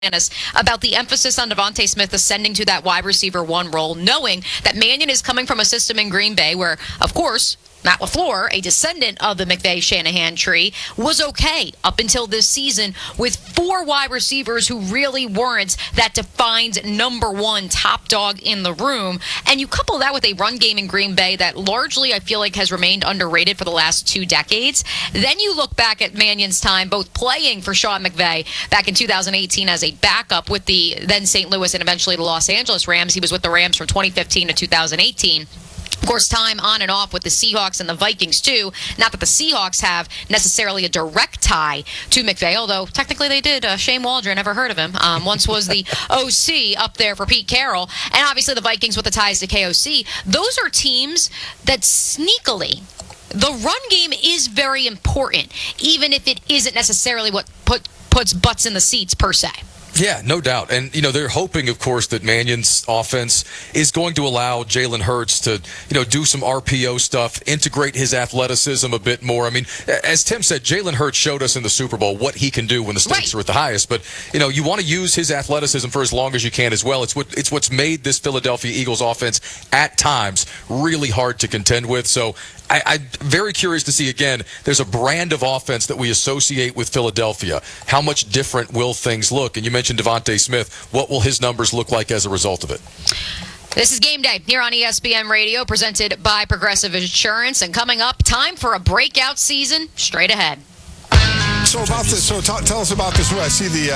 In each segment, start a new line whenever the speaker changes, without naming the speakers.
about the emphasis on Devontae Smith ascending to that wide receiver one role, knowing that Mannion is coming from a system in Green Bay where, of course, Matt LaFleur, a descendant of the McVay-Shanahan tree, was okay up until this season with four wide receivers who really weren't that defined number one top dog in the room. And you couple that with a run game in Green Bay that largely I feel like has remained underrated for the last 2 decades. Then you look back at Mannion's time both playing for Sean McVay back in 2018 as a backup with the then St. Louis and eventually the Los Angeles Rams. He was with the Rams from 2015 to 2018. Of course, time on and off with the Seahawks and the Vikings, too. Not that the Seahawks have necessarily a direct tie to McVay, although technically they did. Shane Waldron, never heard of him. Once was the OC up there for Pete Carroll. And obviously the Vikings with the ties to KOC. Those are teams that sneakily, the run game is very important, even if it isn't necessarily what puts butts in the seats per se.
Yeah, no doubt. And, they're hoping, of course, that Mannion's offense is going to allow Jalen Hurts to, do some RPO stuff, integrate his athleticism a bit more. I mean, as Tim said, Jalen Hurts showed us in the Super Bowl what he can do when the stakes are at the highest. But, you want to use his athleticism for as long as you can as well. It's what's made this Philadelphia Eagles offense at times really hard to contend with. So I'm very curious to see, again, there's a brand of offense that we associate with Philadelphia. How much different will things look? And you mentioned Devontae Smith. What will his numbers look like as a result of it?
This is Game Day here on ESPN Radio, presented by Progressive Insurance. And coming up, time for a breakout season straight ahead.
So about this, tell us about this. I see the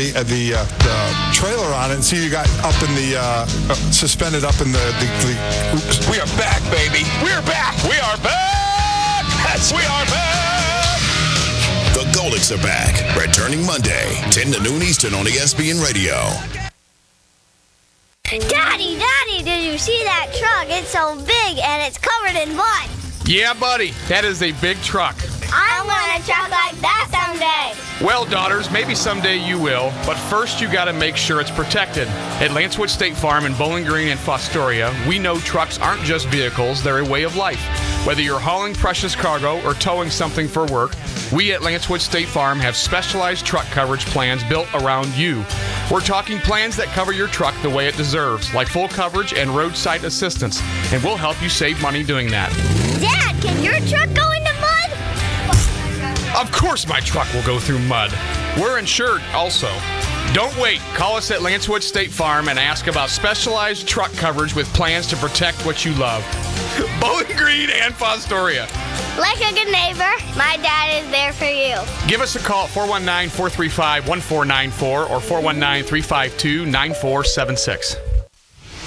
trailer on it, and see you got up in the suspended up in the.
We are back, baby. We are back. We are back. Yes, we are back.
The Golics are back, returning Monday, 10 to noon Eastern on ESPN Radio.
Daddy, did you see that truck? It's so big and it's covered in mud.
Yeah, buddy, that is a big truck.
I want a truck like that someday.
Well, daughters, maybe someday you will, but first you got to make sure it's protected. At Lancewood State Farm in Bowling Green and Fostoria, we know trucks aren't just vehicles, they're a way of life. Whether you're hauling precious cargo or towing something for work, we at Lancewood State Farm have specialized truck coverage plans built around you. We're talking plans that cover your truck the way it deserves, like full coverage and roadside assistance, and we'll help you save money doing that.
Dad, can your truck go into mud?
Of course my truck will go through mud. We're insured also. Don't wait. Call us at Lancewood State Farm and ask about specialized truck coverage with plans to protect what you love. Bowling Green and Fostoria.
Like a good neighbor, my dad is there for you.
Give us a call at 419-435-1494 or 419-352-9476.